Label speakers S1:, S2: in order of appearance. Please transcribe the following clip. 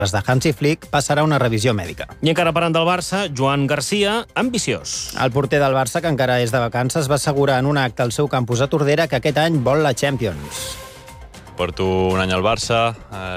S1: de Hansi Flick passarà una revisió mèdica.
S2: I encara parlant del Barça, Joan Garcia, ambiciós.
S1: El porter del Barça, que encara és de vacances, va assegurar en un acte al seu campus a Tordera que aquest any vol la Champions.
S3: Porto un any al Barça,